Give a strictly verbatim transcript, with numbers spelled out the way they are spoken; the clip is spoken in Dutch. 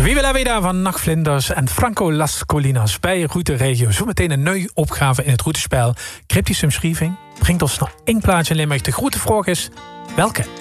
Viva la Vida van Nachtvlinders en Franco Las Colinas bij Route Regio. Zometeen een nieuwe opgave in het routespel. Cryptische omschrijving brengt ons nog één plaatje in Limburg. De grote vraag is, welke?